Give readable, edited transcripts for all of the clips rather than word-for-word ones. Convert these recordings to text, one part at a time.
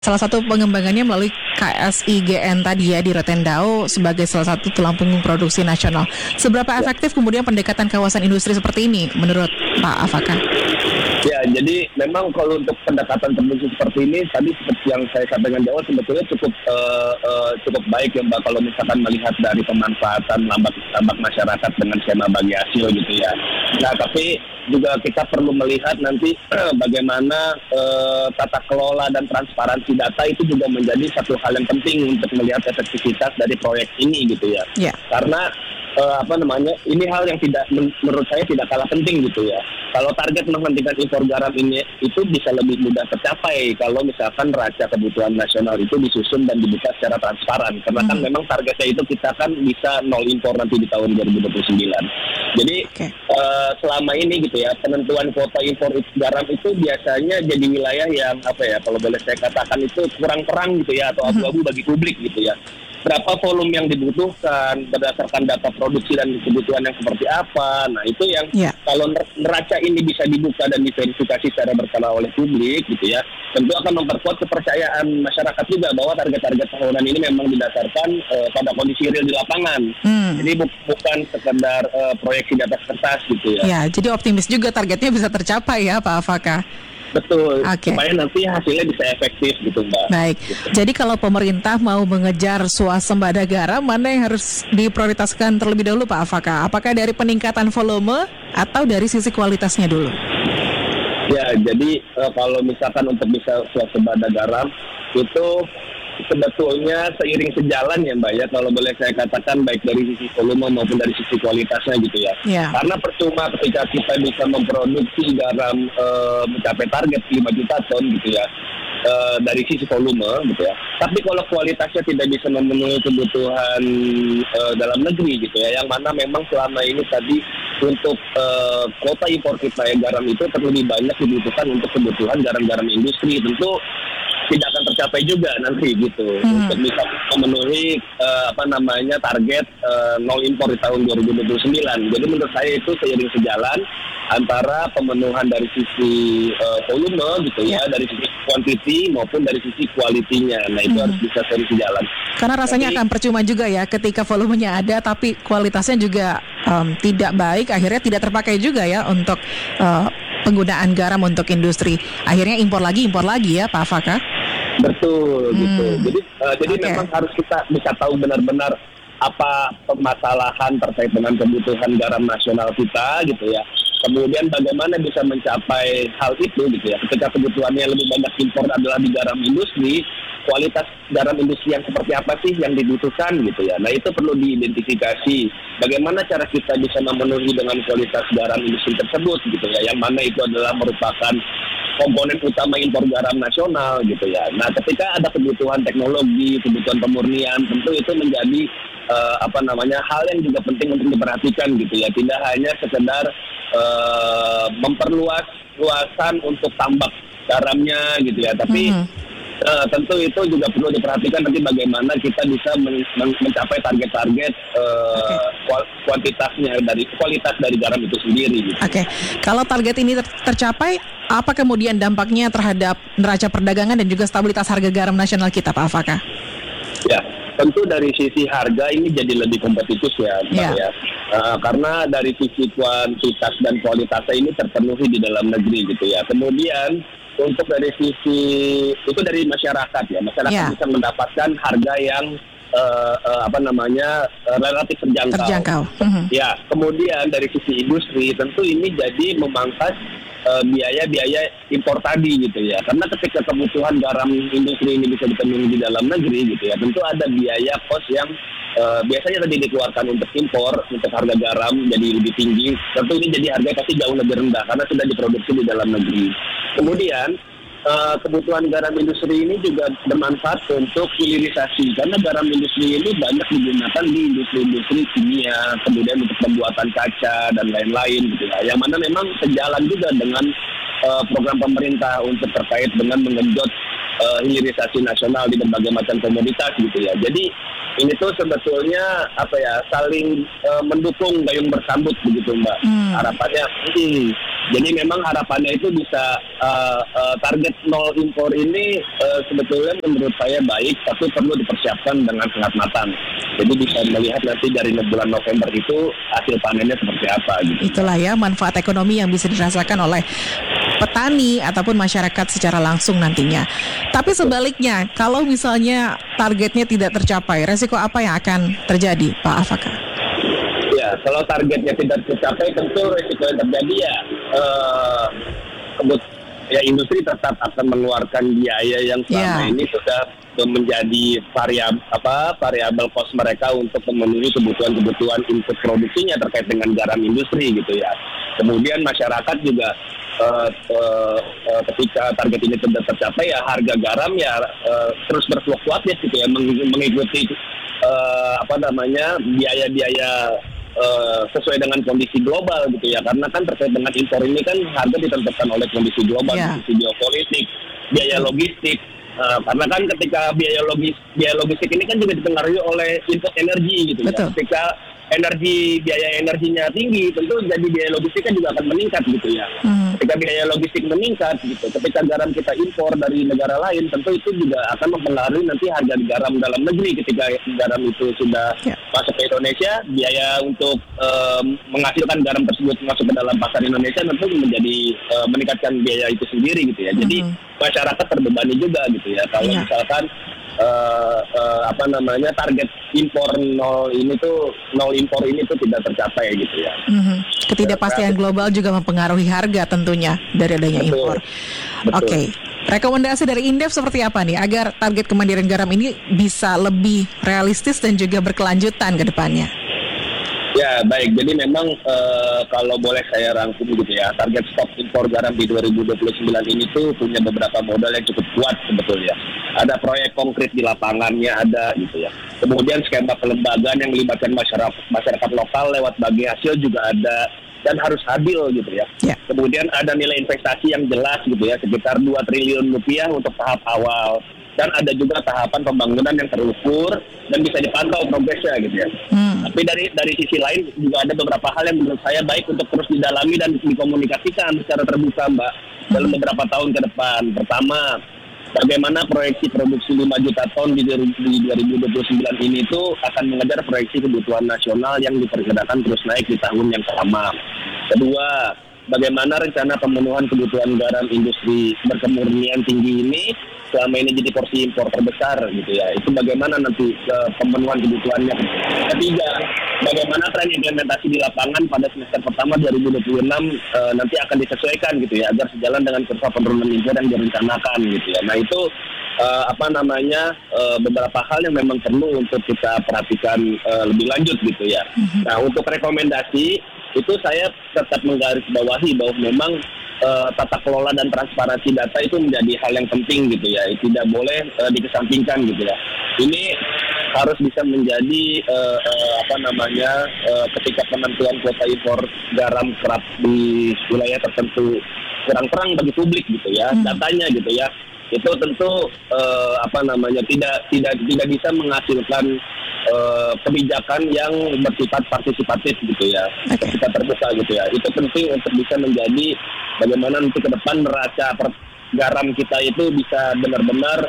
Salah satu pengembangannya melalui KSIGN tadi ya di Rotendao sebagai salah satu tulang punggung produksi nasional. Seberapa efektif kemudian pendekatan kawasan industri seperti ini menurut Pak Afaka? Ya, jadi memang kalau untuk pendekatan terbuka seperti ini, tadi seperti yang saya sampaikan di awal sebetulnya cukup baik ya Mbak, kalau misalkan melihat dari pemanfaatan tambak masyarakat dengan skema bagi hasil gitu ya. Nah, tapi juga kita perlu melihat nanti bagaimana tata kelola dan transparansi data itu juga menjadi satu hal yang penting untuk melihat efektivitas dari proyek ini gitu ya. Yeah. Karena ini hal yang menurut saya tidak kalah penting gitu ya. Kalau target menghentikan impor garam ini itu bisa lebih mudah tercapai kalau misalkan neraca kebutuhan nasional itu disusun dan dibuka secara transparan. Karena kan memang targetnya itu kita kan bisa nol impor nanti di tahun 2029. Jadi selama ini gitu ya, penentuan kuota impor garam itu biasanya jadi wilayah yang kalau boleh saya katakan itu kurang terang gitu ya, atau abu-abu bagi publik gitu ya. Berapa volume yang dibutuhkan berdasarkan data produksi dan kebutuhan yang seperti apa. Nah itu yang kalau neraca ini bisa dibuka dan diverifikasi secara berkala oleh publik gitu ya, tentu akan memperkuat kepercayaan masyarakat juga bahwa target-target tahunan ini memang didasarkan pada kondisi real di lapangan. Jadi bukan sekedar proyeksi di atas kertas gitu ya. Ya, jadi optimis juga targetnya bisa tercapai ya Pak Afaka. Betul, supaya nanti hasilnya bisa efektif gitu Mbak. Baik, gitu. Jadi kalau pemerintah mau mengejar swasembada garam, mana yang harus diprioritaskan terlebih dahulu Pak Afaka? Apakah dari peningkatan volume atau dari sisi kualitasnya dulu? Ya, jadi kalau misalkan untuk bisa swasembada garam itu sebetulnya seiring sejalan ya Mbak ya, kalau boleh saya katakan baik dari sisi volume maupun dari sisi kualitasnya gitu ya. Karena percuma ketika kita bisa memproduksi garam mencapai target 5 juta ton gitu ya, dari sisi volume gitu ya. Tapi kalau kualitasnya tidak bisa memenuhi kebutuhan dalam negeri gitu ya, yang mana memang selama ini tadi untuk kuota impor kita yang garam itu terlebih banyak dibutuhkan untuk kebutuhan garam-garam industri, tentu tidak akan tercapai juga nanti gitu untuk bisa memenuhi target nol impor di tahun 2029. Jadi menurut saya itu seiring sejalan antara pemenuhan dari sisi volume gitu ya, dari sisi quantity maupun dari sisi kualitinya. Nah itu harus bisa seiring sejalan. Karena rasanya akan percuma juga ya ketika volumenya ada tapi kualitasnya juga tidak baik, akhirnya tidak terpakai juga ya untuk penggunaan garam untuk industri. Akhirnya impor lagi ya Pak Afaka? Betul, gitu. Jadi memang harus kita bisa tahu benar-benar apa permasalahan terkait dengan kebutuhan garam nasional kita gitu ya. Kemudian bagaimana bisa mencapai hal itu gitu ya. Ketika kebutuhannya lebih banyak impor adalah di garam industri, kualitas garam industri yang seperti apa sih yang dibutuhkan gitu ya. Nah itu perlu diidentifikasi. Bagaimana cara kita bisa memenuhi dengan kualitas garam industri tersebut gitu ya. Yang mana itu adalah merupakan komponen utama impor garam nasional gitu ya. Nah ketika ada kebutuhan teknologi, kebutuhan pemurnian, tentu itu menjadi hal yang juga penting untuk diperhatikan gitu ya. Tidak hanya sekedar memperluas luasan untuk tambak garamnya gitu ya, tapi tentu itu juga perlu diperhatikan nanti bagaimana kita bisa mencapai target-target kualitas dari garam itu sendiri gitu. Kalau target ini tercapai, apa kemudian dampaknya terhadap neraca perdagangan dan juga stabilitas harga garam nasional kita Pak Afaka? Ya, tentu dari sisi harga ini jadi lebih kompetitif ya Mbak ya. Karena dari sisi kuantitas dan kualitasnya ini terpenuhi di dalam negeri gitu ya. Kemudian untuk dari sisi itu dari masyarakat ya, masyarakat bisa mendapatkan harga yang relatif terjangkau. Ya, kemudian dari sisi industri tentu ini jadi memangkas biaya-biaya impor tadi gitu ya. Karena ketika kebutuhan garam industri ini bisa dipenuhi di dalam negeri gitu ya, tentu ada biaya kos yang biasanya tadi dikeluarkan untuk impor, untuk harga garam jadi lebih tinggi. Tentu ini jadi harga pasti jauh lebih rendah karena sudah diproduksi di dalam negeri. Kemudian kebutuhan garam industri ini juga bermanfaat untuk hilirisasi karena garam industri ini banyak digunakan di industri-industri kimia, kemudian untuk pembuatan kaca dan lain-lain gitu ya. Yang mana memang sejalan juga dengan program pemerintah untuk terkait dengan menggenjot hilirisasi nasional di berbagai macam komoditas gitu ya. Jadi ini tuh sebetulnya saling mendukung gayung bersambut begitu Mbak. Harapannya Jadi memang harapannya itu bisa target nol impor ini sebetulnya menurut saya baik, tapi perlu dipersiapkan dengan sangat matang. Jadi bisa melihat nanti dari bulan November itu hasil panennya seperti apa gitu. Itulah ya manfaat ekonomi yang bisa dirasakan oleh petani ataupun masyarakat secara langsung nantinya. Tapi sebaliknya, kalau misalnya targetnya tidak tercapai, resiko apa yang akan terjadi, Pak Afaka? Ya, kalau targetnya tidak tercapai, tentu resiko yang terjadi ya industri tetap akan mengeluarkan biaya yang selama ini sudah menjadi variabel cost mereka untuk memenuhi kebutuhan input produksinya terkait dengan garam industri gitu ya. Kemudian masyarakat juga ketika target ini tidak tercapai ya harga garam ya terus berfluktuatif gitu ya, mengikuti biaya-biaya sesuai dengan kondisi global gitu ya, karena kan terkait dengan impor ini kan harga ditentukan oleh kondisi global, kondisi geopolitik, biaya logistik. Karena kan ketika biaya logistik ini kan juga dipengaruhi oleh input energi gitu. Ya. Ketika biaya energinya tinggi, tentu jadi biaya logistiknya juga akan meningkat gitu ya. Ketika biaya logistik meningkat gitu, ketika garam kita impor dari negara lain, tentu itu juga akan mempengaruhi nanti harga garam dalam negeri. Ketika garam itu sudah masuk ke Indonesia, biaya untuk menghasilkan garam tersebut masuk ke dalam pasar Indonesia tentu menjadi meningkatkan biaya itu sendiri gitu ya. Jadi masyarakat terbebani juga gitu ya. Kalau misalkan target impor nol impor ini tuh tidak tercapai gitu ya. Ketidakpastian global juga mempengaruhi harga tentunya dari adanya impor. Oke. Rekomendasi dari Indef seperti apa nih agar target kemandirian garam ini bisa lebih realistis dan juga berkelanjutan ke depannya? Ya baik, jadi memang kalau boleh saya rangkum gitu ya, target stok impor garam di 2029 ini tuh punya beberapa modal yang cukup kuat sebetulnya. Ada proyek konkret di lapangannya ada gitu ya. Kemudian skema kelembagaan yang melibatkan masyarakat lokal lewat bagi hasil juga ada dan harus adil gitu ya. Kemudian ada nilai investasi yang jelas gitu ya, sekitar 2 triliun rupiah untuk tahap awal. Dan ada juga tahapan pembangunan yang terukur dan bisa dipantau progresnya gitu ya. Tapi dari sisi lain juga ada beberapa hal yang menurut saya baik untuk terus didalami dan dikomunikasikan secara terbuka Mbak dalam beberapa tahun ke depan. Pertama, bagaimana proyeksi produksi 5 juta ton di 2029 ini itu akan mengejar proyeksi kebutuhan nasional yang diperkirakan terus naik di tahun yang sama. Kedua, bagaimana rencana pemenuhan kebutuhan garam industri berkemurnian tinggi ini selama ini jadi porsi impor terbesar gitu ya. Itu bagaimana nanti pemenuhan kebutuhannya. Ketiga, bagaimana tren implementasi di lapangan pada semester pertama 2026 nanti akan disesuaikan gitu ya agar sejalan dengan kurva penurunan impor yang direncanakan gitu ya. Nah itu beberapa hal yang memang perlu untuk kita perhatikan lebih lanjut gitu ya. Nah untuk rekomendasi itu saya tetap menggarisbawahi bahwa memang tata kelola dan transparansi data itu menjadi hal yang penting gitu ya. Tidak boleh dikesampingkan gitu ya. Ini harus bisa menjadi ketika penentuan kuota impor garam kerap di wilayah tertentu kurang terang bagi publik gitu ya. Datanya gitu ya. Itu tentu tidak bisa menghasilkan kebijakan yang bersifat partisipatif gitu ya, kita terbuka gitu ya. Itu penting untuk bisa menjadi bagaimana nanti ke depan neraca garam kita itu bisa benar-benar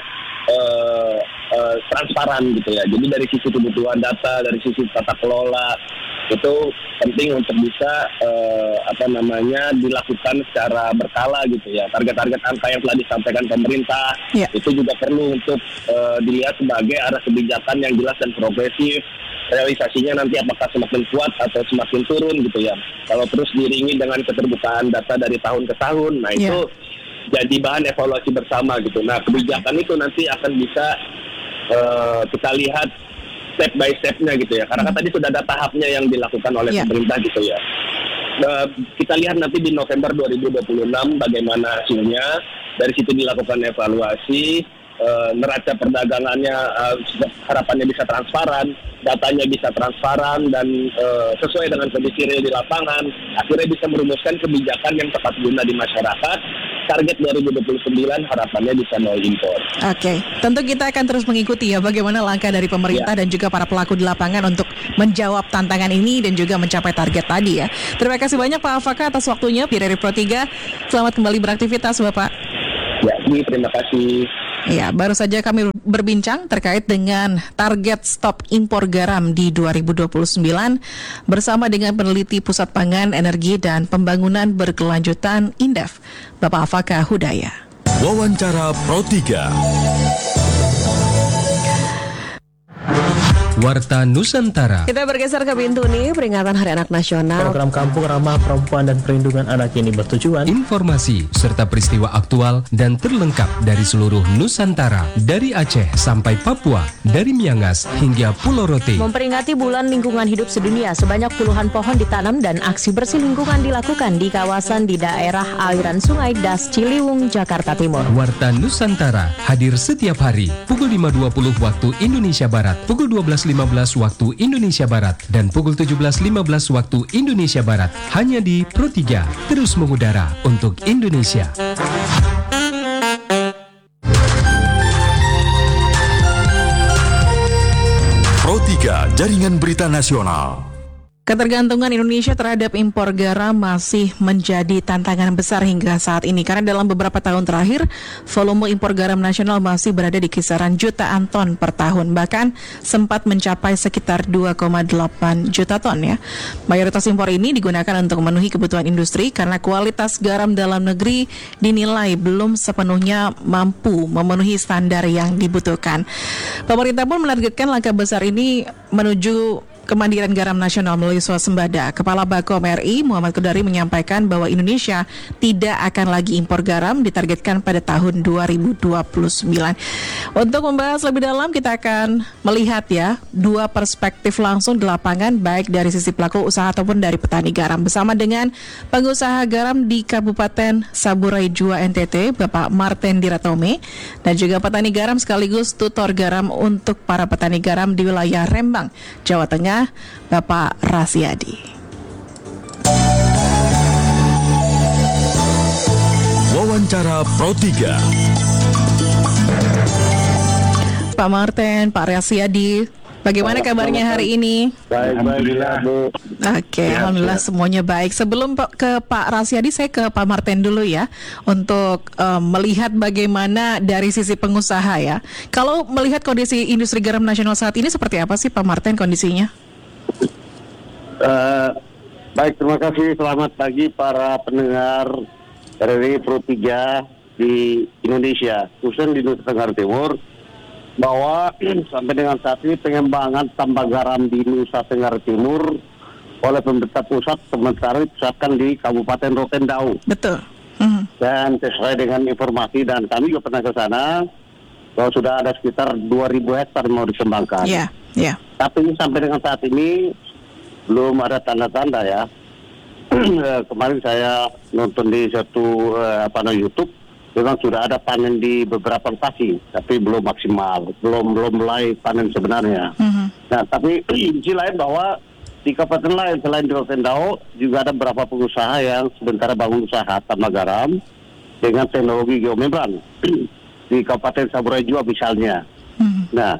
transparan gitu ya. Jadi dari sisi kebutuhan data, dari sisi tata kelola itu penting untuk bisa dilakukan secara berkala gitu ya. Target-target angka yang telah disampaikan pemerintah itu juga perlu untuk dilihat sebagai arah kebijakan yang jelas dan progresif. Realisasinya nanti apakah semakin kuat atau semakin turun gitu ya. Kalau terus diiringi dengan keterbukaan data dari tahun ke tahun, nah itu jadi bahan evaluasi bersama gitu. Nah kebijakan itu nanti akan bisa kita lihat step by step-nya gitu ya. Karena kan tadi sudah ada tahapnya yang dilakukan oleh pemerintah gitu ya. Kita lihat nanti di November 2026 bagaimana hasilnya. Dari situ dilakukan evaluasi, neraca perdagangannya harapannya bisa transparan, datanya bisa transparan dan sesuai dengan kondisi real di lapangan. Akhirnya bisa merumuskan kebijakan yang tepat guna di masyarakat target 2029 harapannya bisa nol impor. Oke, tentu kita akan terus mengikuti ya bagaimana langkah dari pemerintah dan juga para pelaku di lapangan untuk menjawab tantangan ini dan juga mencapai target tadi ya. Terima kasih banyak Pak Afaka atas waktunya dari Pro 3. Selamat kembali beraktivitas Bapak. Ya, terima kasih. Ya, baru saja kami berbincang terkait dengan target stop impor garam di 2029 bersama dengan peneliti Pusat Pangan, Energi dan Pembangunan Berkelanjutan Indef, Bapak Afaka Hudaya. Wawancara Pro 3. Warta Nusantara. Kita bergeser ke Bintuni, peringatan Hari Anak Nasional. Program Kampung Ramah Perempuan dan Perlindungan Anak ini bertujuan Informasi serta peristiwa aktual dan terlengkap dari seluruh Nusantara, dari Aceh sampai Papua, dari Miangas hingga Pulau Rote. Memperingati Bulan Lingkungan Hidup Sedunia, sebanyak puluhan pohon ditanam dan aksi bersih lingkungan dilakukan di kawasan di daerah aliran sungai Das Ciliwung, Jakarta Timur. Warta Nusantara hadir setiap hari pukul 5.20 waktu Indonesia Barat, pukul 12.15 waktu Indonesia Barat, dan pukul 17.15 waktu Indonesia Barat, hanya di Pro 3, terus mengudara untuk Indonesia. Pro 3, Jaringan Berita Nasional. Ketergantungan Indonesia terhadap impor garam masih menjadi tantangan besar hingga saat ini karena dalam beberapa tahun terakhir volume impor garam nasional masih berada di kisaran jutaan ton per tahun, bahkan sempat mencapai sekitar 2,8 juta ton ya. Mayoritas impor ini digunakan untuk memenuhi kebutuhan industri karena kualitas garam dalam negeri dinilai belum sepenuhnya mampu memenuhi standar yang dibutuhkan. Pemerintah pun menargetkan langkah besar ini menuju kemandirian garam nasional melalui swasembada. Kepala Bakom RI Muhammad Kodari menyampaikan bahwa Indonesia tidak akan lagi impor garam, ditargetkan pada tahun 2029. Untuk membahas lebih dalam, kita akan melihat ya dua perspektif langsung di lapangan, baik dari sisi pelaku usaha ataupun dari petani garam, bersama dengan pengusaha garam di Kabupaten Saburai Jua NTT, Bapak Martin Diratome, dan juga petani garam sekaligus tutor garam untuk para petani garam di wilayah Rembang, Jawa Tengah, Bapak Rasyadi. Wawancara Pro 3. Pak Martin, Pak Rasyadi, bagaimana kabarnya hari ini? Baik, alhamdulillah Bu. Oke, alhamdulillah semuanya baik. Sebelum ke Pak Rasyadi, saya ke Pak Martin dulu ya, untuk melihat bagaimana dari sisi pengusaha ya. Kalau melihat kondisi industri garam nasional saat ini seperti apa sih Pak Martin kondisinya? Baik, terima kasih. Selamat pagi para pendengar RRI Pro 3 di Indonesia, khususnya di Nusa Tenggara Timur, bahwa sampai dengan saat ini pengembangan tambak garam di Nusa Tenggara Timur oleh pemerintah pusat sementara dipusatkan di Kabupaten Rotendau. Betul. Dan sesuai dengan informasi, dan kami juga pernah ke sana, bahwa sudah ada sekitar 2.000 hektar mau dikembangkan. Iya, iya. Tapi sampai dengan saat ini belum ada tanda-tanda ya. Kemarin saya nonton di satu YouTube, memang sudah ada panen di beberapa lokasi, tapi belum maksimal, belum mulai panen sebenarnya. Nah, tapi di sisi lain bahwa di kabupaten lain selain di Rotendau juga ada beberapa pengusaha yang sementara bangun usaha tambak garam dengan teknologi geomembran di Kabupaten Saburai Jua misalnya. Nah,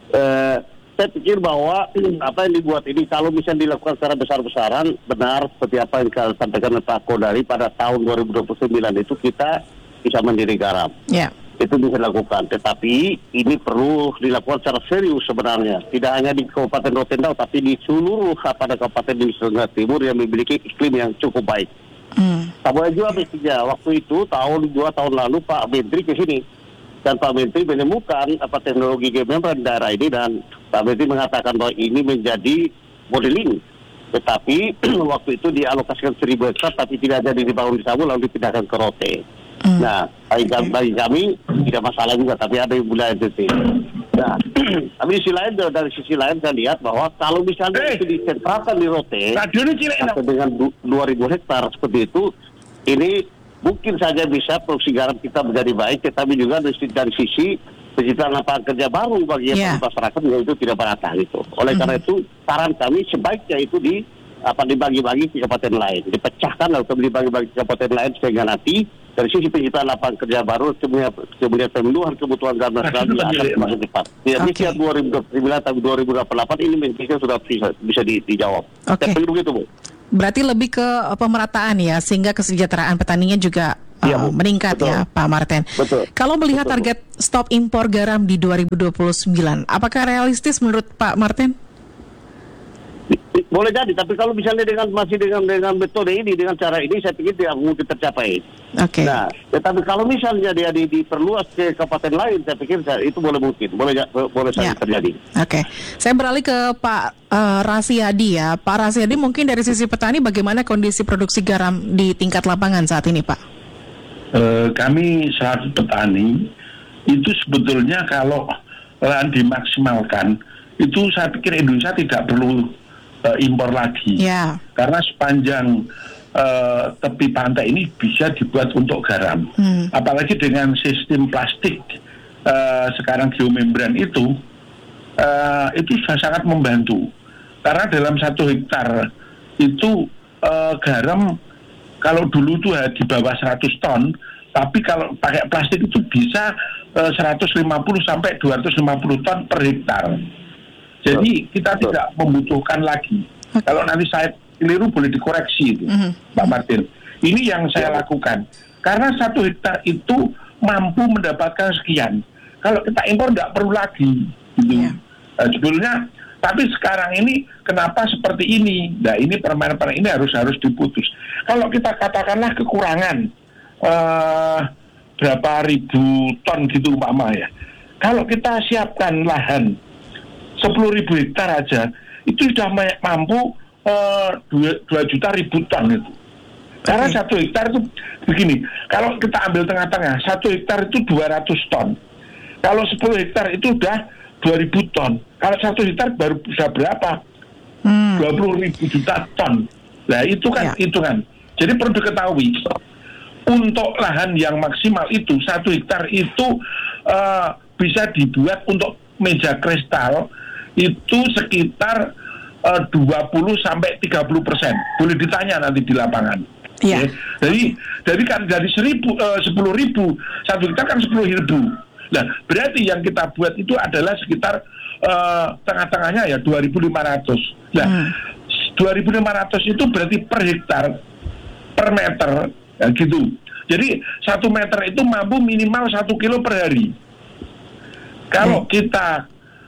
saya pikir bahwa apa yang dibuat ini kalau bisa dilakukan secara besar-besaran, benar seperti apa yang disampaikan Pak Kodari, pada tahun 2029 itu kita bisa mandiri garam. Yeah. Itu bisa dilakukan, tetapi ini perlu dilakukan secara serius sebenarnya. Tidak hanya di Kabupaten Rotendau, tapi di seluruh pada kabupaten di Nusa Tenggara Timur yang memiliki iklim yang cukup baik. Saburai Jua misalnya, waktu itu tahun 2 tahun lalu Pak Menteri ke sini, dan Pak Menteri menemukan teknologi geomembran di daerah ini, dan Pak Menteri mengatakan bahwa ini menjadi modeling. Tetapi waktu itu dialokasikan 1.000 hektar, tapi tidak jadi dibangun di Sabu, lalu dipindahkan ke Rote. Nah, bagi kami tidak masalah juga, tapi ada yang wilayah NTT. Nah, tapi dari sisi lain saya lihat bahwa kalau misalnya itu disentralkan di Rote, atau dengan 2.000 hektar seperti itu, ini mungkin saja bisa produksi garam kita menjadi baik, tetapi juga dari sisi penciptaan lapangan kerja baru bagi masyarakat juga itu tidak merata gitu. Oleh karena itu, saran kami sebaiknya itu dibagi-bagi ke kabupaten lain, dipecahkan atau dibagi-bagi ke kabupaten lain sehingga nanti dari sisi penciptaan lapangan kerja baru, kemudian pemenuhan kebutuhan garam nasional juga akan semakin cepat. Tidak bisa 2029 tapi 2028 ini mungkin sudah bisa dijawab. Tapi begitu, Bu. Berarti lebih ke pemerataan ya, sehingga kesejahteraan petaninya juga meningkat, betul. Ya Pak Martin. Betul. Kalau melihat target stop impor garam di 2029, apakah realistis menurut Pak Martin? Boleh jadi, tapi kalau misalnya dengan metode ini, dengan cara ini, saya pikir tidak mungkin tercapai. Oke. Nah, tetapi kalau misalnya dia diperluas ke kabupaten lain, saya pikir itu boleh saja terjadi. Oke. Saya beralih ke Pak Rasyadi ya. Pak Rasyadi, mungkin dari sisi petani bagaimana kondisi produksi garam di tingkat lapangan saat ini, Pak? Kami selaku petani itu sebetulnya kalau lahan dimaksimalkan, itu saya pikir Indonesia tidak perlu impor lagi, karena sepanjang tepi pantai ini bisa dibuat untuk garam. Apalagi dengan sistem plastik sekarang geomembran itu sudah sangat membantu, karena dalam 1 hektar itu garam kalau dulu itu di bawah 100 ton, tapi kalau pakai plastik itu bisa 150 sampai 250 ton per hektar. Jadi kita tidak membutuhkan lagi. Kalau nanti saya keliru boleh dikoreksi itu, Pak Martin. Ini yang saya lakukan. Karena 1 hektar itu mampu mendapatkan sekian. Kalau kita impor tidak perlu lagi. Gitu. Sebetulnya, tapi sekarang ini kenapa seperti ini? Nah, ini permainan ini harus diputus. Kalau kita katakanlah kekurangan berapa ribu ton gitu umpama ya. Kalau kita siapkan lahan 10.000 hektar aja, itu sudah mampu 2.000.000 ton itu. Karena 1 hektar itu begini, kalau kita ambil tengah-tengah, 1 hektar itu 200 ton. Kalau 10 hektar itu udah 2.000 ton. Kalau 1 hektar baru bisa berapa? 20.000 juta ton. Nah itu kan hitungan. Jadi perlu diketahui, untuk lahan yang maksimal itu 1 hektar itu bisa dibuat untuk meja kristal itu sekitar 20-30%. Boleh ditanya nanti di lapangan. Iya. Jadi kan dari 10.000 1 hektar kan 10.000. Nah, berarti yang kita buat itu adalah sekitar tengah-tengahnya ya 2.500. Nah, 2.500 itu berarti per hektar, per meter, ya gitu. Jadi 1 meter itu mampu minimal 1 kilo per hari. Kalau kita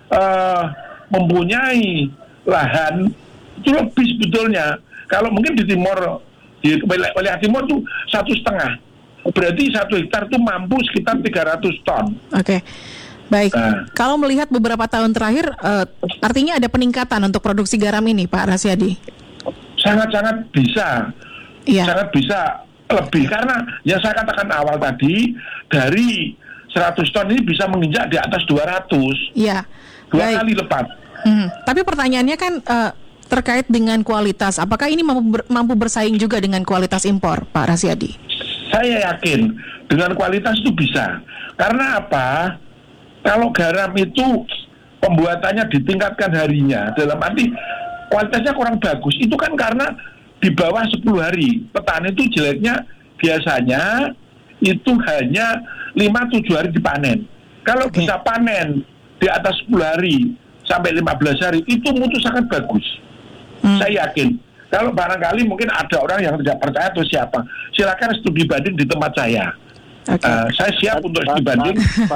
mempunyai lahan itu lebih sebetulnya. Kalau mungkin di timur, di wilayah timur itu 1,5. Berarti 1 hektar itu mampu sekitar 300 ton. Oke. Baik. Kalau melihat beberapa tahun terakhir, artinya ada peningkatan untuk produksi garam ini, Pak Rasyadi? Sangat-sangat bisa. Sangat bisa lebih. Karena yang saya katakan awal tadi, dari 100 ton ini bisa menginjak di atas 200. Iya. 2 kali lipat. Tapi pertanyaannya kan terkait dengan kualitas. Apakah ini mampu bersaing juga dengan kualitas impor, Pak Rasyadi? Saya yakin dengan kualitas itu bisa. Karena apa? Kalau garam itu pembuatannya ditingkatkan harinya, dalam arti kualitasnya kurang bagus, itu kan karena di bawah 10 hari. Petani itu jeleknya biasanya itu hanya 5-7 hari dipanen. Kalau bisa panen di atas 10 hari sampai 15 hari, itu mutu sangat bagus. Saya yakin. Kalau barangkali mungkin ada orang yang tidak percaya atau siapa, silakan studi banding di tempat saya. Saya siap untuk studi banding.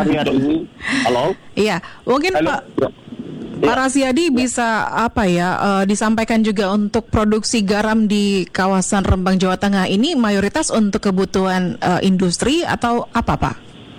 Halo? Iya, mungkin Halo? Pak Rasyadi bisa disampaikan juga untuk produksi garam di kawasan Rembang, Jawa Tengah ini mayoritas untuk kebutuhan industri atau apa, Pak?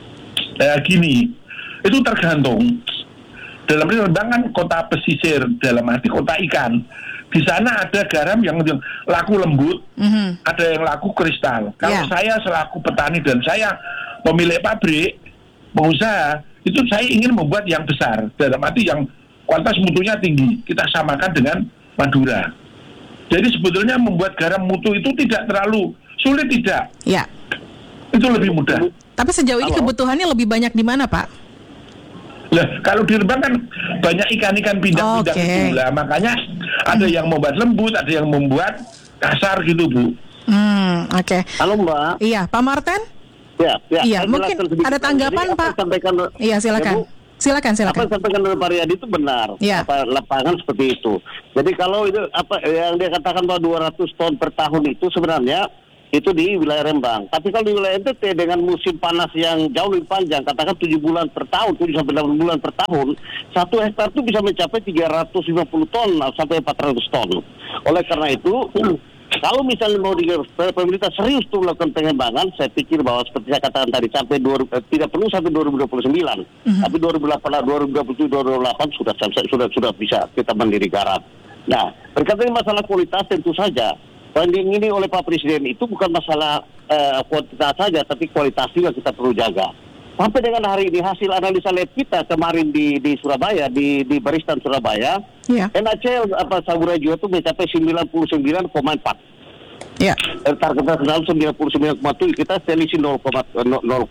Gini, itu tergantung. Dalam arti Rembang kan kota pesisir, dalam arti kota ikan. Di sana ada garam yang laku lembut, ada yang laku kristal. Kalau saya selaku petani dan saya pemilik pabrik, pengusaha, itu saya ingin membuat yang besar. Dalam arti yang kualitas mutunya tinggi, kita samakan dengan Madura. Jadi sebetulnya membuat garam mutu itu tidak terlalu sulit, tidak. Ya. Itu lebih mudah. Tapi sejauh ini kebutuhannya lebih banyak di mana, Pak? Lah, kalau di Rembang kan banyak ikan-ikan pindah-pindah itu. Lah, makanya ada yang membuat lembut, ada yang membuat kasar gitu, Bu. Oke. Halo, Mbak. Iya, Pak Martin? Iya, mungkin ada tanggapan Pak. Iya, silakan. Silakan. Apa yang disampaikan oleh Pak Riyadi itu benar. Lapangan seperti itu. Jadi kalau itu apa yang dia katakan bahwa 200 ton per tahun itu sebenarnya itu di wilayah Rembang. Tapi kalau di wilayah NTT dengan musim panas yang jauh lebih panjang, katakan 7 bulan per tahun, 7 sampai 8 bulan per tahun, 1 hektar itu bisa mencapai 350 ton sampai 400 ton. Oleh karena itu, kalau misalnya mau pemerintah serius tuh melakukan pengembangan, saya pikir bahwa seperti saya katakan tadi sampai tidak perlu sampai 2029, tapi 2027, 2028 sudah bisa kita mandiri garam. Nah, berkaitan masalah kualitas tentu saja banding ini oleh Pak Presiden itu bukan masalah kuantitas saja, tapi kualitas juga kita perlu jaga. Sampai dengan hari ini hasil analisa lab kita kemarin di Surabaya, di Baristan Surabaya, NaCl Saburai Jua itu mencapai 99,4. Ya. Target nasional 99,7, kita selisih 0,3.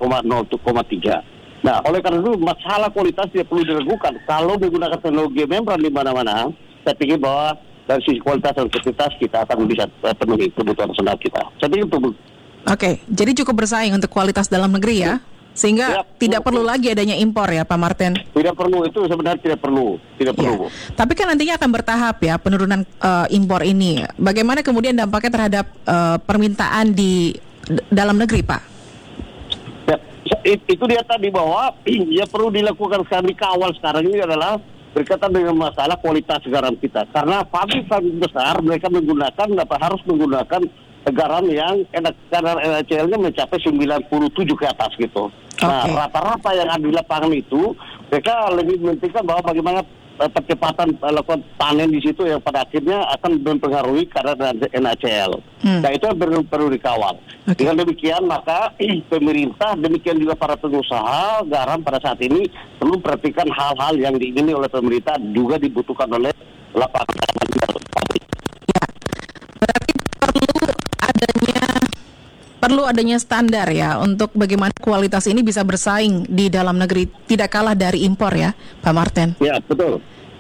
Nah, oleh karena itu masalah kualitas tidak perlu diragukan. Kalau menggunakan teknologi membran di mana-mana, saya pikir bahwa dari sisi kualitas dan kuantitas kita akan bisa penuhi kebutuhan nasional kita. Saya pikir itu. Oke, jadi cukup bersaing untuk kualitas dalam negeri ya? Sehingga tidak perlu lagi adanya impor ya Pak Martin? Tidak perlu, itu sebenarnya tidak perlu. Tapi kan nantinya akan bertahap ya penurunan impor ini. Bagaimana kemudian dampaknya terhadap permintaan di dalam negeri Pak? Ya, itu dia tadi bahwa ya perlu dilakukan sekarang, dikawal sekarang ini adalah berkaitan dengan masalah kualitas garam kita. Karena pabrik-pabrik besar mereka harus menggunakan garam yang kadar NaCl-nya mencapai 97 ke atas gitu. Nah, rata-rata yang ada di lapangan itu mereka lebih mementingkan bahwa bagaimana percepatan melakukan panen di situ yang pada akhirnya akan mempengaruhi kadar NaCl. Nah, itu perlu dikawal. Dengan demikian maka pemerintah, demikian juga para pengusaha garam pada saat ini perlu perhatikan hal-hal yang diingini oleh pemerintah juga dibutuhkan oleh lapangan pabrik. Ya, berarti perlu adanya standar ya untuk bagaimana kualitas ini bisa bersaing di dalam negeri, tidak kalah dari impor ya Pak Martin. Ya, betul.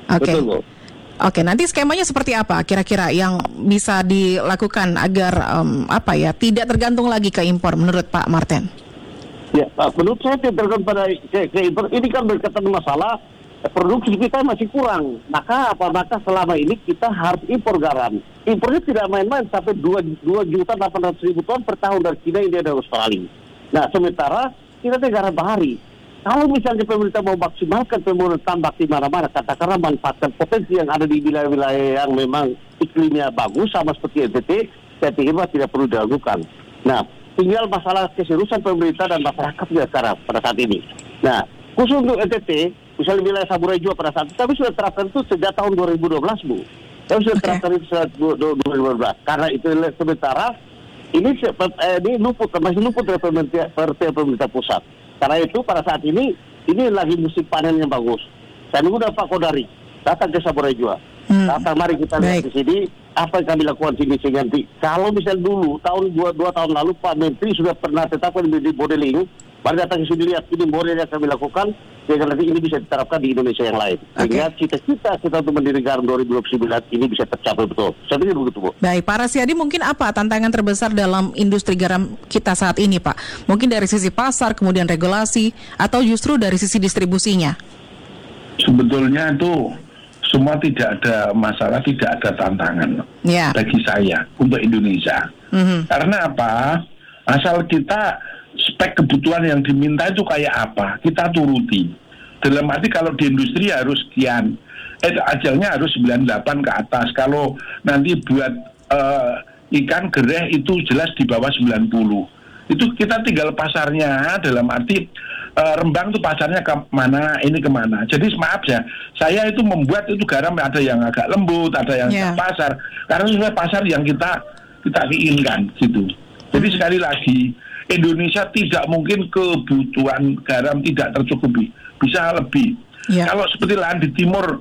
Oke, nanti skemanya seperti apa kira-kira yang bisa dilakukan agar tidak tergantung lagi ke impor menurut Pak Martin? Ya, menurut saya tidak tergantung pada ke impor. Ini kan berkaitan masalah produksi kita masih kurang. Maka selama ini kita harus impor garam. Impornya tidak main-main sampai 2.800.000 ton per tahun dari China, India, dan Australia. Nah, sementara kita garam bahari. Kalau misalnya pemerintah mau maksimalkan pembangunan tambak di mana-mana, katakanlah manfaatkan potensi yang ada di wilayah-wilayah yang memang iklimnya bagus sama seperti NTT, saya pikir tidak perlu diragukan. Nah, tinggal masalah keseriusan pemerintah dan masyarakat juga sekarang pada saat ini. Nah, khusus untuk NTT, misalnya wilayah Saburai Jua pada saat itu, kami sudah terapkan itu sejak tahun 2012, Bu. Kami sudah terapkan itu sejak 2012. Karena itu sementara ini masih luput dari pemerintah pusat. Karena itu pada saat ini lagi musim panen yang bagus. Saya nunggu Pak Kodari datang ke Saburai Jua. Datang, mari kita lihat di sini apa yang kami lakukan sini sehingga nanti. Kalau misalnya dulu dua tahun lalu Pak Menteri sudah pernah tetapkan di modeling, mari datang ke sini lihat ini model yang kami lakukan, sehingga nanti ini bisa diterapkan di Indonesia yang lain. Sehingga cita-cita kita untuk mendirikan garam 2029 ini bisa tercapai betul. Saya pikir begitu, Bu. Baik, Pak Rasyadi, mungkin apa tantangan terbesar dalam industri garam kita saat ini, Pak? Mungkin dari sisi pasar, kemudian regulasi, atau justru dari sisi distribusinya? Sebetulnya itu semua tidak ada masalah, tidak ada tantangan bagi saya untuk Indonesia. Karena apa? Asal kita spek kebutuhan yang diminta itu kayak apa, kita turuti. Dalam arti kalau di industri harus sekian, ajalnya harus 98 ke atas. Kalau nanti buat ikan gereh itu jelas di bawah 90. Itu kita tinggal pasarnya, dalam arti Rembang itu pasarnya kemana, ini kemana. Jadi maaf ya, saya itu membuat itu garam ada yang agak lembut, ada yang pasar. Karena sesuai pasar yang kita inginkan gitu. Jadi sekali lagi, Indonesia tidak mungkin kebutuhan garam tidak tercukupi, bisa lebih. Kalau seperti lahan di timur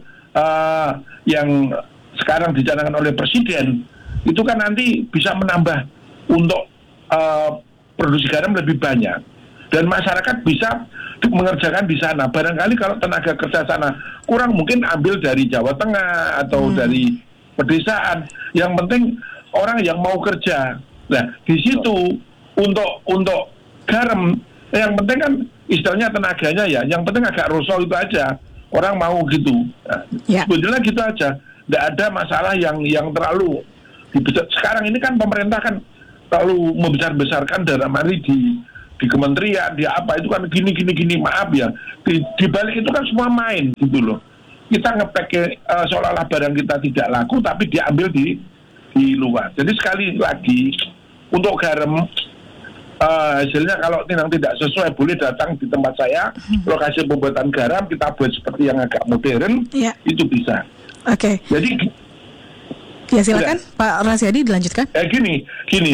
yang sekarang dicanangkan oleh Presiden, itu kan nanti bisa menambah untuk produksi garam lebih banyak. Dan masyarakat bisa mengerjakan di sana. Barangkali kalau tenaga kerja sana kurang, mungkin ambil dari Jawa Tengah atau dari pedesaan. Yang penting orang yang mau kerja. Nah, di situ untuk garam, yang penting kan istilahnya tenaganya ya, yang penting agak rosol itu aja, orang mau gitu. Nah, sebetulnya gitu aja, tidak ada masalah yang terlalu dibesar. Sekarang ini kan pemerintah kan terlalu membesar-besarkan dalam arti di kementerian, di apa itu kan gini, maaf ya, di balik itu kan semua main gitu loh. Kita ngepack seolah-olah barang kita tidak laku tapi diambil di luar. Jadi sekali lagi untuk garam hasilnya kalau tidak sesuai boleh datang di tempat saya, lokasi pembuatan garam kita buat seperti yang agak modern, itu bisa. Oke. Jadi ya silakan Pak Rasyadi dilanjutkan. Gini.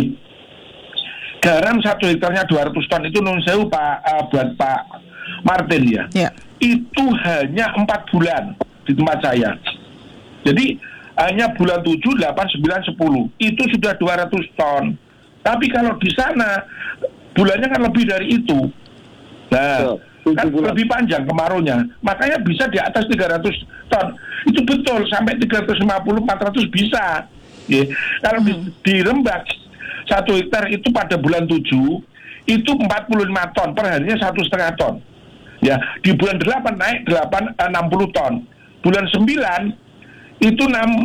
Garam 1 hektarnya 200 ton itu nun sewu buat Pak Martin ya. Itu hanya 4 bulan di tempat saya. Jadi hanya bulan 7, 8, 9, 10 itu sudah 200 ton. Tapi kalau di sana bulannya kan lebih dari itu. Nah, kan lebih panjang kemaraunya. Makanya bisa di atas 300 ton. Itu betul sampai 350, 400 bisa. Kalau di Rembak 1 hektar itu pada bulan 7 itu 45 ton, per harinya 1,5 ton. Ya, di bulan 8 naik 60 ton. Bulan 9 itu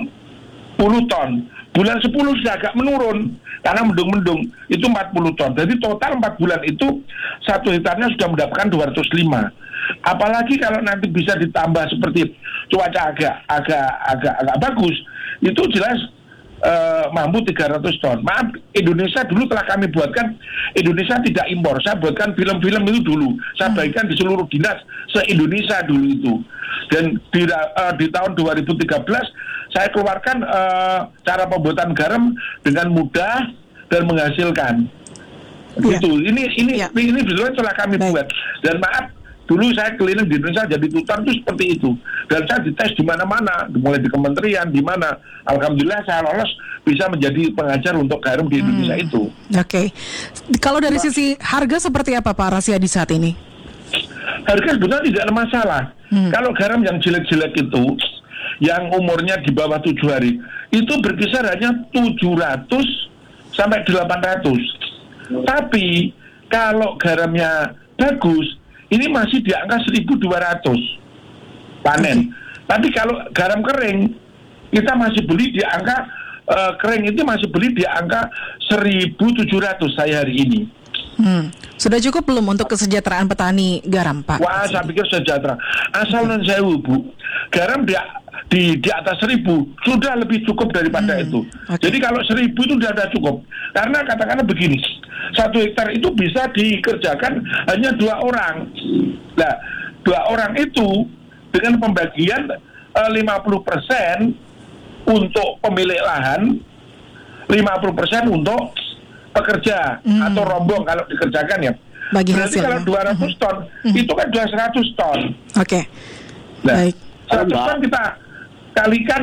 60 ton. Bulan 10 sudah agak menurun karena mendung-mendung, itu 40 ton. Jadi total 4 bulan itu 1 hektarnya sudah mendapatkan 205. Apalagi kalau nanti bisa ditambah seperti cuaca agak bagus, itu jelas mampu 300 ton. Maaf, Indonesia dulu telah kami buatkan, Indonesia tidak impor. Saya buatkan film-film itu dulu. Saya bagikan di seluruh dinas se-Indonesia dulu itu. Dan di tahun 2013 saya keluarkan cara pembuatan garam dengan mudah dan menghasilkan. Gitu. Ini sebetulnya telah kami buat. Dan maaf, dulu saya keliling di Indonesia jadi tutor itu seperti itu. Dan saya dites di mana-mana, mulai di kementerian, di mana. Alhamdulillah saya lolos bisa menjadi pengajar untuk garam di Indonesia itu. Oke. Kalau dari sisi harga seperti apa Pak Rasyadi saat ini? Harga sebetulnya tidak ada masalah. Kalau garam yang jelek-jelek itu, yang umurnya di bawah 7 hari, itu berkisar hanya 700 sampai 800. Tapi kalau garamnya bagus, ini masih di angka 1.200 panen. Tapi kalau garam kering, kita masih beli di angka kering itu masih beli di angka 1.700 saya hari ini. Sudah cukup belum untuk kesejahteraan petani garam, Pak? Wah, saya pikir sejahtera. Asal non sewu, Bu. Garam di atas 1.000 sudah lebih cukup daripada itu. Jadi kalau 1.000 itu sudah cukup. Karena katakanlah begini, 1 hektar itu bisa dikerjakan hanya 2 orang. Nah, 2 orang itu dengan pembagian 50% untuk pemilik lahan, 50% untuk pekerja atau rombong kalau dikerjakan ya. Bagi berarti hasil, kalau 200 ton itu kan 200 ton. Oke. Nah, Baik. 100 ton kita kalikan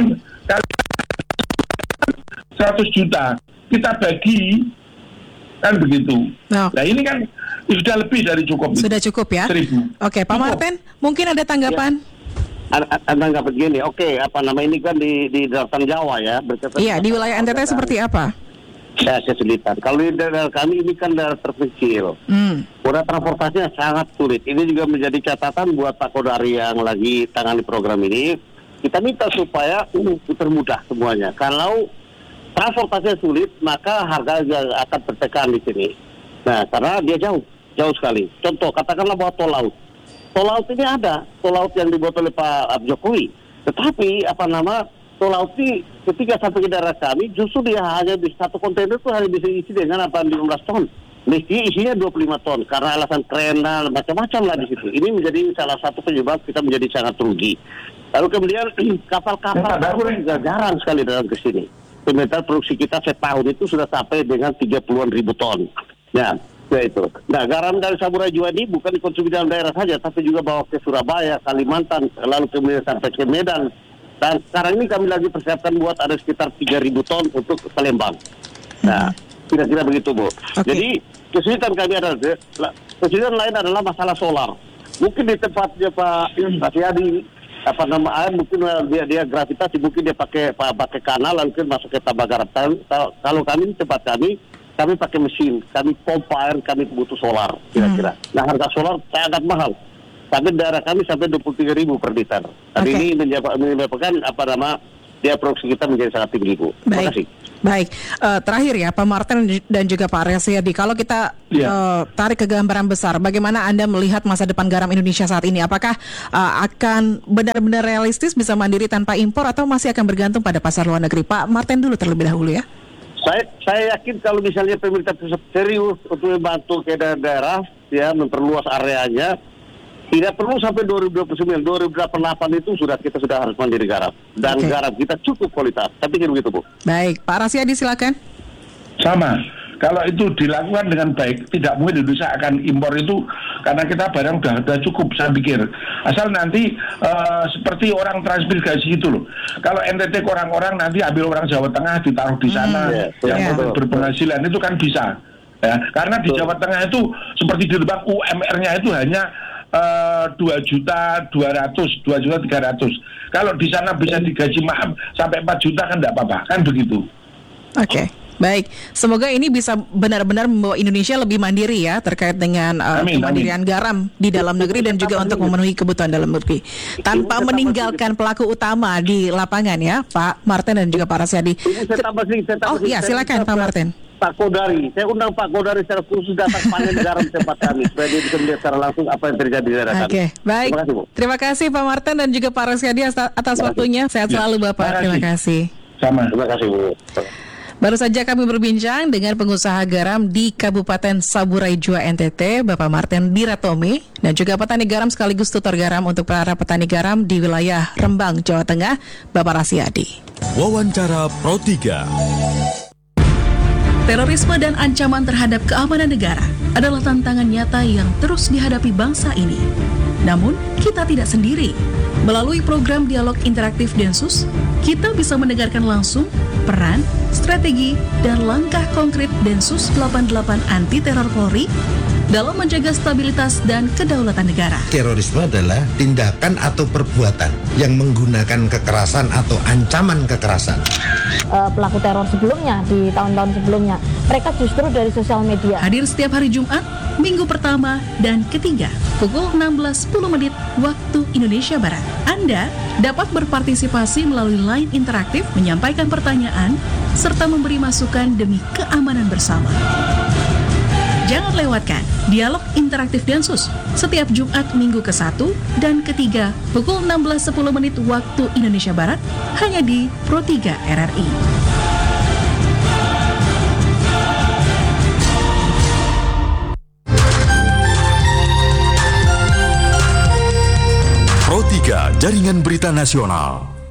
100 juta, kita bagi kan begitu. Nah ini kan sudah lebih dari cukup. Sudah cukup ya. 1.000. Oke, Pak Martin, mungkin ada tanggapan? Tanggapan begini, ini kan di daratan Jawa ya. Iya, di wilayah NTT seperti apa? Kesulitan. Kalau di daerah kami ini kan daerah terpencil. Moda transportasinya sangat sulit. Ini juga menjadi catatan buat Pak Kodari yang lagi tangani program ini. Kita minta supaya termudah semuanya. Kalau transportasinya sulit, maka harga akan tertekan di sini. Nah, karena dia jauh sekali. Contoh, katakanlah bahwa tol laut. Tol laut ini ada, tol laut yang dibuat oleh Pak Jokowi. Tetapi tol laut ini ketika sampai ke daerah kami, justru dia hanya di satu kontainer itu hanya bisa isi dengan 15 ton. Mesti isinya 25 ton karena alasan krena macam-macam lah di situ. Ini menjadi salah satu penyebab kita menjadi sangat rugi. Lalu kemudian kapal-kapal juga jarang sekali datang ke sini. Sementara produksi kita setahun itu sudah sampai dengan 30-an ribu ton. Nah, itu. Nah, garam dari Saburai Jua ini bukan dikonsumsi dalam daerah saja, tapi juga bawa ke Surabaya, Kalimantan, lalu kemudian sampai ke Medan. Dan sekarang ini kami lagi persiapkan buat ada sekitar 3.000 ton untuk Palembang. Nah, kira-kira begitu, Bu. Jadi, kesulitan kami kesulitan lain adalah masalah solar. Mungkin di tempatnya Pak Rasyadi, mungkin dia gravitasi, mungkin dia pakai kanal, lalu masuk ke tambak garam. Kalau kami di tempat kami, kami pakai mesin, kami pompa air, kami butuh solar kira-kira. Nah harga solar sangat mahal. Tapi daerah kami sampai 23.000 per liter. Tapi ini menyebabkan dia produksi kita menjadi sangat tinggi, Bu. Terima kasih. Baik, terakhir ya Pak Martin dan juga Pak Resyadi, kalau kita tarik ke gambaran besar, bagaimana Anda melihat masa depan garam Indonesia saat ini? Apakah akan benar-benar realistis bisa mandiri tanpa impor atau masih akan bergantung pada pasar luar negeri? Pak Martin dulu terlebih dahulu ya. Saya yakin kalau misalnya pemerintah pusat serius untuk membantu ke daerah, ya memperluas areanya, tidak perlu sampai 2029, 2028 itu kita sudah harus mandiri garam. Dan garam kita cukup kualitas. Saya pikir begitu, Bu. Baik, Pak Resyadi silakan. Sama. Kalau itu dilakukan dengan baik, tidak mungkin Indonesia akan impor itu, karena kita barang sudah cukup, saya pikir. Asal nanti seperti orang transmigrasi itu loh. Kalau NTT ke orang-orang nanti ambil orang Jawa Tengah ditaruh di sana, yang berpenghasilan itu kan bisa. Ya, karena di Jawa Tengah itu seperti di Lebak UMR-nya itu hanya 2.200.000, 2.300.000. Kalau di sana bisa digaji sampai 4 juta kan tidak apa-apa, kan begitu. Oke. Baik, semoga ini bisa benar-benar membawa Indonesia lebih mandiri ya terkait dengan kemandirian garam di dalam negeri dan juga untuk memenuhi kebutuhan dalam negeri tanpa meninggalkan pelaku utama di lapangan ya, Pak Martin dan juga Pak Resyadi. Silakan Pak Martin. Pak Kodari, saya undang Pak Kodari secara khusus datang panen garam tempat kami supaya dia bisa melihat secara langsung apa yang terjadi di daerah kami. Baik. Terima kasih Pak Martin dan juga Pak Resyadi atas waktunya. Sehat selalu Bapak. Terima kasih. Sama. Terima kasih, Bu. Baru saja kami berbincang dengan pengusaha garam di Kabupaten Saburai Jua NTT, Bapak Martin Diratomi, dan juga petani garam sekaligus tutor garam untuk para petani garam di wilayah Rembang, Jawa Tengah, Bapak Resyadi. Wawancara Pro 3. Terorisme dan ancaman terhadap keamanan negara adalah tantangan nyata yang terus dihadapi bangsa ini. Namun, kita tidak sendiri. Melalui program dialog interaktif Densus, kita bisa mendengarkan langsung peran, strategi, dan langkah konkret Densus 88 Anti Teror Polri dalam menjaga stabilitas dan kedaulatan negara. Terorisme adalah tindakan atau perbuatan yang menggunakan kekerasan atau ancaman kekerasan. Pelaku teror sebelumnya, di tahun-tahun sebelumnya, mereka justru dari sosial media. Hadir setiap hari Jumat, minggu pertama dan ketiga, pukul 16.10 waktu Indonesia Barat. Anda dapat berpartisipasi melalui line interaktif, menyampaikan pertanyaan, serta memberi masukan demi keamanan bersama. Jangan lewatkan dialog interaktif Densus setiap Jumat minggu ke-1 dan ke-3 pukul 16.10 waktu Indonesia Barat hanya di Pro 3 RRI. Pro 3 Jaringan Berita Nasional.